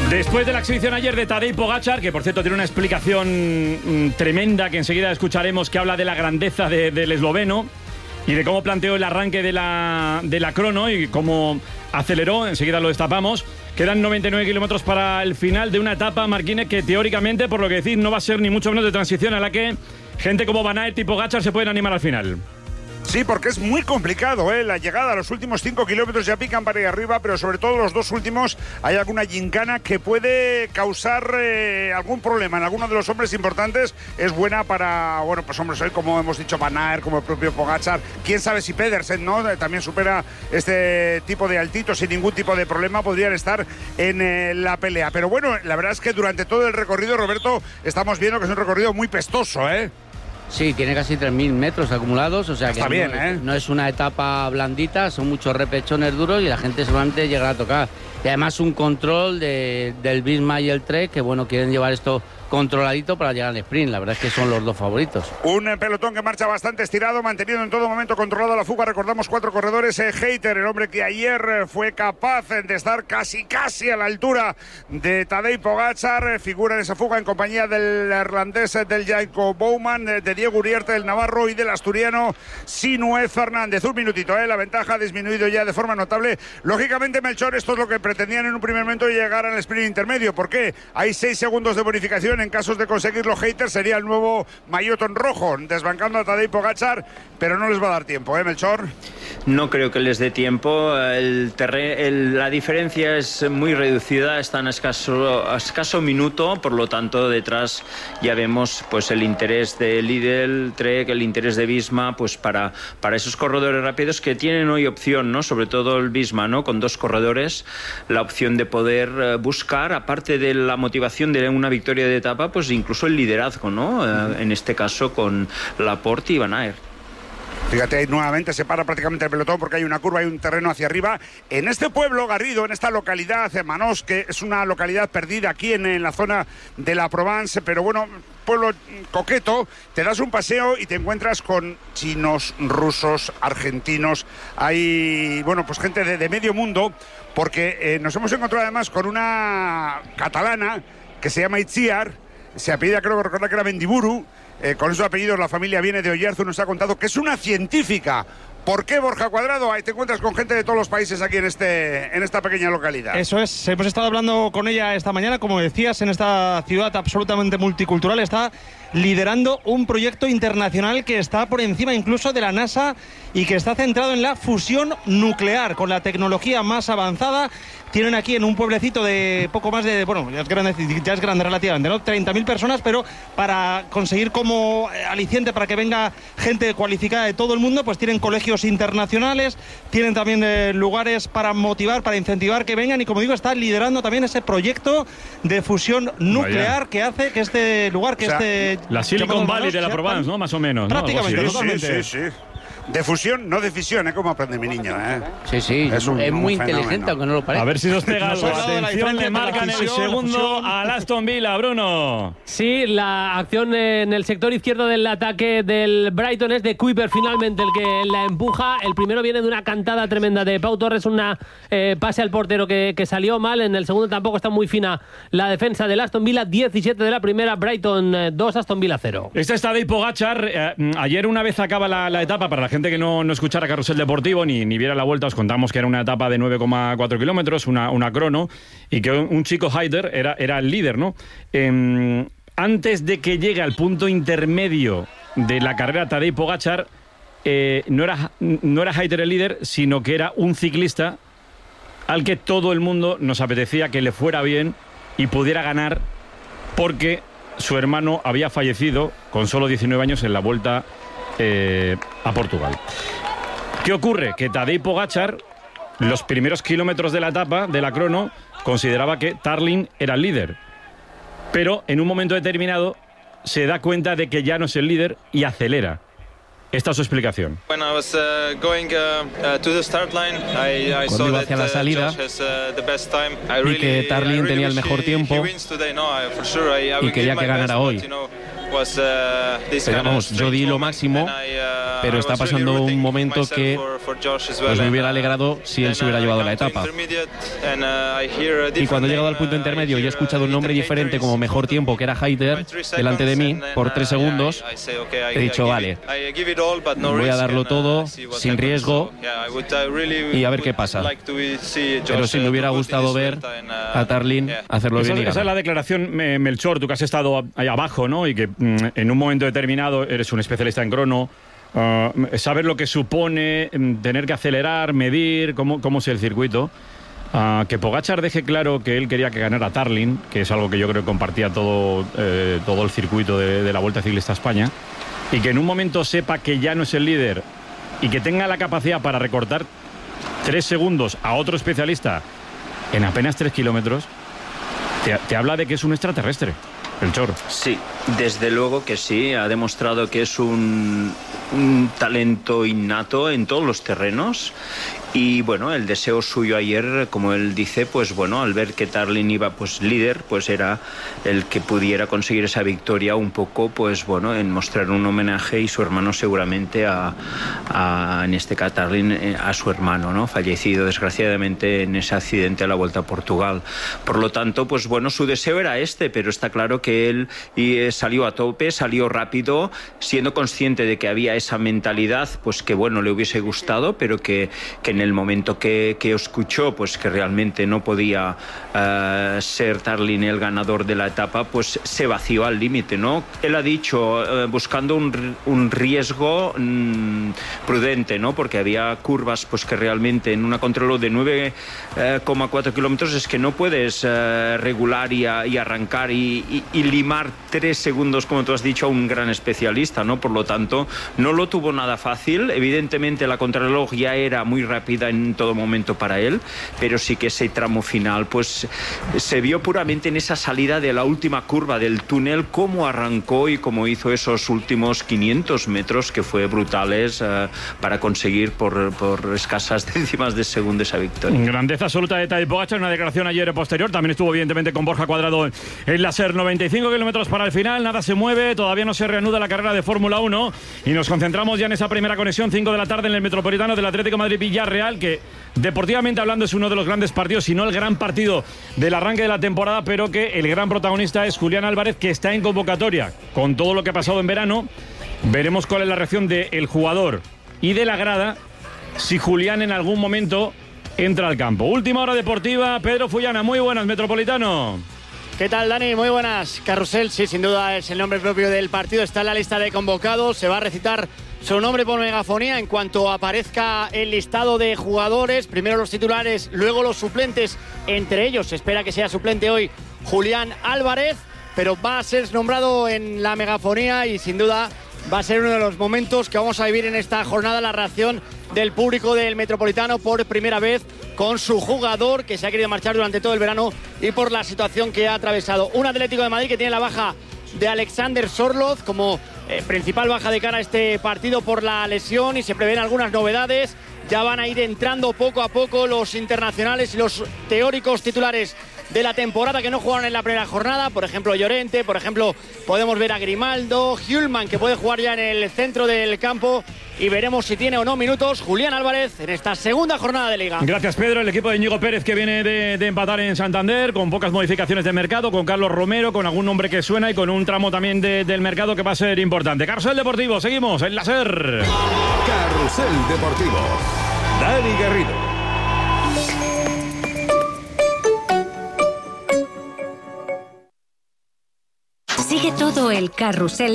Después de la exhibición ayer de Tadej Pogačar, que por cierto tiene una explicación tremenda que enseguida escucharemos, que habla de la grandeza del esloveno y de cómo planteó el arranque de la crono y cómo aceleró, enseguida lo destapamos. Quedan 99 kilómetros para el final de una etapa, Marquínez, que teóricamente, por lo que decís, no va a ser ni mucho menos de transición, a la que gente como Van Aert y Pogačar se pueden animar al final. Sí, porque es muy complicado, ¿eh? La llegada a los últimos 5 kilómetros ya pican para ir arriba, pero sobre todo los dos últimos hay alguna gincana que puede causar algún problema en alguno de los hombres importantes. Es buena para, bueno, pues hombres hoy, como hemos dicho, Van Aert, como el propio Pogačar. Quién sabe si Pedersen, ¿no? También supera este tipo de altitos sin ningún tipo de problema, podrían estar en la pelea. Pero bueno, la verdad es que durante todo el recorrido, Roberto, estamos viendo que es un recorrido muy pestoso, ¿eh? Sí, tiene casi 3.000 metros acumulados, o sea que está bien, no es una etapa blandita, son muchos repechones duros y la gente seguramente llegará a tocar. Y además un control del Visma y el Trek, que bueno, quieren llevar esto controladito para llegar al sprint. La verdad es que son los dos favoritos. Un pelotón que marcha bastante estirado, manteniendo en todo momento controlada la fuga. Recordamos 4 corredores. Hayter, el hombre que ayer fue capaz de estar casi a la altura de Tadej Pogačar, figura en esa fuga en compañía del irlandés, del Jacob Bouwman, de Diego Uriarte, del navarro, y del asturiano Sinue Fernández. Un minutito, la ventaja ha disminuido ya de forma notable. Lógicamente, Melchor, esto es lo que pretendían en un primer momento, llegar al sprint intermedio. ¿Por qué? Hay 6 segundos de bonificación. En casos de conseguirlo, Hayter sería el nuevo maillot en rojo, desbancando a Tadej Pogačar, pero no les va a dar tiempo, Melchor. No creo que les dé tiempo. La diferencia es muy reducida, están a escaso minuto, por lo tanto detrás ya vemos pues el interés de Lidl, Trek, el interés de Visma, pues para esos corredores rápidos que tienen hoy opción, ¿no? Sobre todo el Visma, ¿no? Con 2 corredores, la opción de poder buscar, aparte de la motivación de una victoria de etapa, pues incluso el liderazgo, ¿no? En este caso con Laporte y Van Aert. Fíjate, ahí nuevamente se para prácticamente el pelotón porque hay una curva, hay un terreno hacia arriba. En este pueblo, Garrido, en esta localidad, Manos, que es una localidad perdida aquí en la zona de la Provence, pero bueno, pueblo coqueto, te das un paseo y te encuentras con chinos, rusos, argentinos. Hay, bueno, pues gente de medio mundo, porque nos hemos encontrado además con una catalana que se llama Itziar, se apellida, creo que recordar que era Mendiburu. Con esos apellidos la familia viene de Oyarzun, nos ha contado que es una científica. ¿Por qué, Borja Cuadrado? Ahí te encuentras con gente de todos los países aquí en esta pequeña localidad. Eso es, hemos estado hablando con ella esta mañana, como decías, en esta ciudad absolutamente multicultural. Está liderando un proyecto internacional que está por encima incluso de la NASA y que está centrado en la fusión nuclear, con la tecnología más avanzada. Tienen aquí en un pueblecito de poco más de, bueno, ya es grande relativamente, ¿no? 30.000 personas, pero para conseguir como aliciente para que venga gente cualificada de todo el mundo, pues tienen colegios internacionales, tienen también lugares para motivar, para incentivar que vengan, y como digo, está liderando también ese proyecto de fusión nuclear que hace que este lugar, que la Silicon Valley de la Provence, ¿no? Más o menos, ¿no? Prácticamente, totalmente. Sí. De fusión, no de fisión, ¿Cómo aprende mi niño, Sí, es muy inteligente, aunque no lo parezca. A ver si nos pega algo. Atención, le marcan el segundo al Aston Villa, Bruno. Sí, la acción en el sector izquierdo del ataque del Brighton es de Kuiper, finalmente el que la empuja. El primero viene de una cantada tremenda de Pau Torres, una pase al portero que salió mal. En el segundo tampoco está muy fina la defensa del Aston Villa. 17 de la primera, Brighton 2, Aston Villa 0. Este está Tadej Pogačar. Ayer, una vez acaba la etapa, para la gente que no escuchara Carrusel Deportivo ni viera la vuelta, os contamos que era una etapa de 9,4 kilómetros, una crono, y que un chico Hayter era el líder, ¿no? Antes de que llegue al punto intermedio de la carrera Tadej Pogačar, no era Hayter el líder, sino que era un ciclista al que todo el mundo nos apetecía que le fuera bien y pudiera ganar, porque su hermano había fallecido con solo 19 años en la Vuelta a Portugal. ¿Qué ocurre? Que Tadej Pogačar, los primeros kilómetros de la etapa, de la crono, consideraba que Tarling era el líder, pero en un momento determinado se da cuenta de que ya no es el líder y acelera. Esta es su explicación. Cuando iba hacia la salida, vi que Tarling tenía el mejor tiempo y quería que ganara hoy. Pero vamos, yo di lo máximo, pero está pasando un momento que pues me hubiera alegrado si él se hubiera llevado la etapa. Y cuando he llegado al punto intermedio y he escuchado un nombre diferente como mejor tiempo, que era Haider, delante de mí, por 3 segundos, he dicho, vale, voy a darlo todo, sin riesgo, y a ver qué pasa. Pero sí me hubiera gustado ver a Tarlin hacerlo bien. Esa es la declaración, Melchor, tú que has estado ahí abajo, ¿no? Y que en un momento determinado eres un especialista en crono, saber lo que supone tener que acelerar, medir, cómo es el circuito. Que Pogačar deje claro que él quería que ganara Tarlin, que es algo que yo creo que compartía todo el circuito de la Vuelta Ciclista a España, y que en un momento sepa que ya no es el líder y que tenga la capacidad para recortar 3 segundos a otro especialista en apenas 3 kilómetros, te habla de que es un extraterrestre, el Chor. Sí, desde luego que sí, ha demostrado que es un talento innato en todos los terrenos. Y bueno, el deseo suyo ayer, como él dice, pues bueno, al ver que Tarlin iba pues líder, pues era el que pudiera conseguir esa victoria un poco, pues bueno, en mostrar un homenaje, y su hermano seguramente en este caso Tarlin, a su hermano, ¿no? Fallecido desgraciadamente en ese accidente a la Vuelta a Portugal. Por lo tanto, pues bueno, su deseo era este, pero está claro que él salió a tope, salió rápido, siendo consciente de que había esa mentalidad, pues que bueno, le hubiese gustado, pero que en el momento que escuchó pues que realmente no podía ser Tarlin el ganador de la etapa, pues se vació al límite, ¿no? Él ha dicho, buscando un riesgo prudente, ¿no? Porque había curvas pues que realmente en una contrarreloj de 9,4 kilómetros es que no puedes regular y arrancar y limar 3 segundos, como tú has dicho, a un gran especialista, ¿no? Por lo tanto, no lo tuvo nada fácil. Evidentemente la contrarreloj ya era muy rápida en todo momento para él, pero sí que ese tramo final pues se vio puramente en esa salida de la última curva del túnel, cómo arrancó y cómo hizo esos últimos 500 metros que fue brutales para conseguir por escasas décimas de segundo esa victoria. Grandeza absoluta de Tadej Pogačar, una declaración ayer posterior, también estuvo evidentemente con Borja Cuadrado en la SER. 95 kilómetros para el final, nada se mueve, todavía no se reanuda la carrera de Fórmula 1 y nos concentramos ya en esa primera conexión, 5 de la tarde en el Metropolitano del Atlético Madrid-Villarreal, que deportivamente hablando es uno de los grandes partidos, si no el gran partido del arranque de la temporada, pero que el gran protagonista es Julián Álvarez, que está en convocatoria. Con todo lo que ha pasado en verano, veremos cuál es la reacción del jugador y de la grada si Julián en algún momento entra al campo. Última hora deportiva, Pedro Fullana, muy buenas, Metropolitano. ¿Qué tal, Dani? Muy buenas. Carrusel, sí, sin duda es el nombre propio del partido, está en la lista de convocados, se va a recitar su nombre por megafonía en cuanto aparezca el listado de jugadores, primero los titulares, luego los suplentes, entre ellos se espera que sea suplente hoy Julián Álvarez, pero va a ser nombrado en la megafonía y sin duda va a ser uno de los momentos que vamos a vivir en esta jornada, la reacción del público del Metropolitano por primera vez con su jugador que se ha querido marchar durante todo el verano y por la situación que ha atravesado. Un Atlético de Madrid que tiene la baja de Alexander Sorloth como principal baja de cara a este partido por la lesión y se prevén algunas novedades. Ya van a ir entrando poco a poco los internacionales y los teóricos titulares de la temporada que no jugaron en la primera jornada, por ejemplo Llorente, por ejemplo podemos ver a Grimaldo, Hjulman, que puede jugar ya en el centro del campo, y veremos si tiene o no minutos Julián Álvarez en esta segunda jornada de Liga. Gracias, Pedro. El equipo de Íñigo Pérez, que viene de empatar en Santander, con pocas modificaciones de mercado, con Carlos Romero, con algún nombre que suena y con un tramo también del mercado que va a ser importante. Carrusel Deportivo, seguimos en la SER. Carrusel Deportivo, Dani Garrido. Sigue todo el carrusel